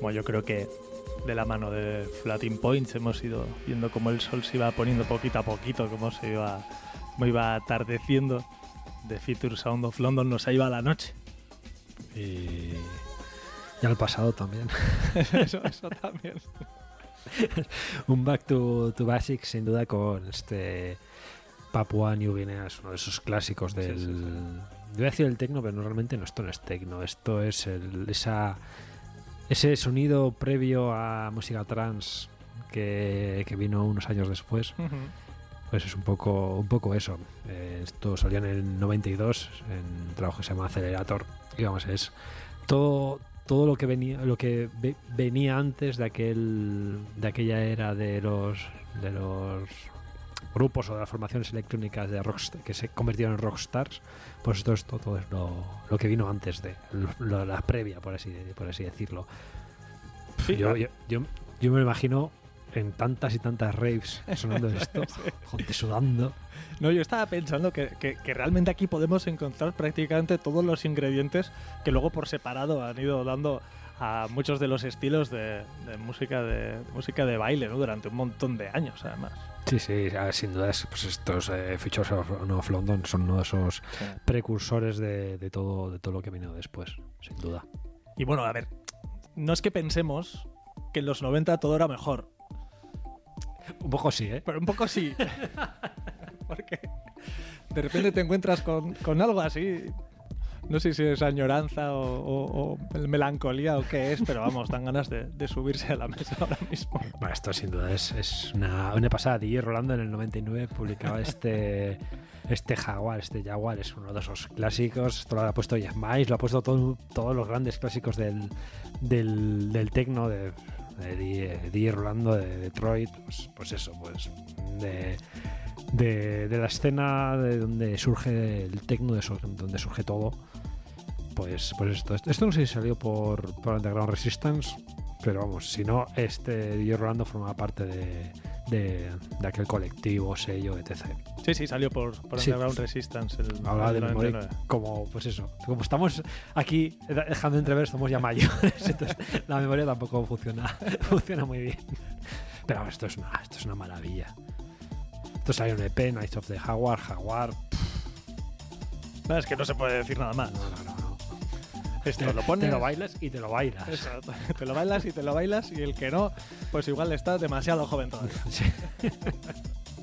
Bueno, yo creo que de la mano de Floating Points hemos ido viendo cómo el sol se iba poniendo poquito a poquito, cómo iba atardeciendo. The Future Sound of London nos ha ido a la noche. Y al pasado también. eso también. Un back to basics sin duda con Papua New Guinea, es uno de esos clásicos del... Sí. Yo voy a decir el techno, pero realmente esto no es techno, esto es ese sonido previo a música trance que vino unos años después. Pues es un poco eso. Esto salió en el 92 en un trabajo que se llama Accelerator, y vamos, es todo lo que venía antes de aquella era de los grupos o de las formaciones electrónicas de rock que se convirtieron en rockstars. Pues todo es lo que vino antes de la previa, por así decirlo. Sí, yo me lo imagino en tantas y tantas raves sonando esto, sí. Sudando. No, yo estaba pensando que realmente aquí podemos encontrar prácticamente todos los ingredientes que luego por separado han ido dando a muchos de los estilos de música de baile, ¿no? Durante un montón de años, además. Sí, sin duda pues estos Futures of London son uno de esos precursores de todo lo que vino después, sin duda. Y bueno, a ver, no es que pensemos que en los 90 todo era mejor. Un poco sí, ¿eh? Pero un poco sí. Porque de repente te encuentras con algo así. No sé si es añoranza o melancolía o qué es, pero vamos, dan ganas de subirse a la mesa ahora mismo. Bueno, esto sin duda es una pasada. DJ Rolando en el 99 publicaba este Jaguar, Jaguar es uno de esos clásicos. Esto lo ha puesto Jeff Miles, lo ha puesto todos los grandes clásicos del techno, de DJ Rolando, de Detroit, pues eso, pues de la escena de donde surge el techno, donde surge todo. Pues esto no sé si salió por Underground Resistance, pero vamos, si no, DJ Rolando formaba parte de aquel colectivo, sello, etc. Sí, salió por Underground Resistance. Hablaba de memoria, como pues eso, como estamos aquí dejando entrever, estamos ya mayores, entonces la memoria tampoco funciona muy bien. Pero vamos, esto es una maravilla. Esto salió en EP, Nights of the Jaguar. No, es que no se puede decir nada más. No. Esto lo pones, te lo bailas y te lo bailas. Exacto. Te lo bailas y el que no, pues igual está demasiado joven todavía. Sí.